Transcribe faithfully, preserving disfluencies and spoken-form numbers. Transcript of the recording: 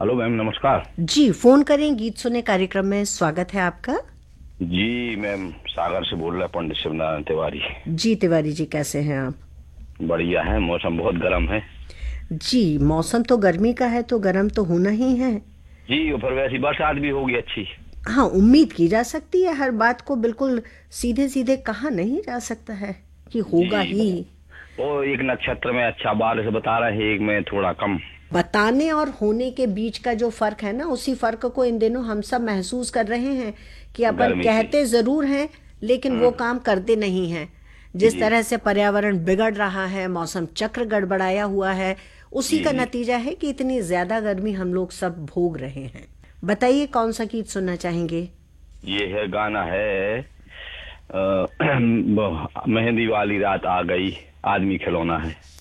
Hello ma'am, नमस्कार। जी, phone करें गीत सुने कार्यक्रम में स्वागत है आपका। जी मैम, सागर से बोल रहा पंडित शिवनारायण तिवारी। जी तिवारी जी, कैसे हैं आप? बढ़िया है, मौसम बहुत गर्म है। जी, मौसम तो गर्मी का है तो गर्म तो होना ही है। जी, और फिर वैसी बरसात भी होगी अच्छी। हाँ, उम्मीद की जा सकती है। हर बात को बिल्कुल सीधे सीधे कहा नहीं जा सकता है कि होगा जी ही। वो, वो एक नक्षत्र में अच्छा बारिश बता रहे हैं, एक में थोड़ा कम। बताने और होने के बीच का जो फर्क है ना, उसी फर्क को इन दिनों हम सब महसूस कर रहे हैं कि अपन गर्मी से। कहते जरूर हैं लेकिन वो हाँ। काम करते नहीं हैं। जिस जी तरह से पर्यावरण बिगड़ रहा है, मौसम चक्र गड़बड़ाया हुआ है, उसी जी का जी। नतीजा है कि इतनी ज्यादा गर्मी हम लोग सब भोग रहे हैं। बताइए कौन सा गीत सुनना चाहेंगे? ये है गाना है अ, मेहंदी वाली रात आ गई, आदमी खिलौना है।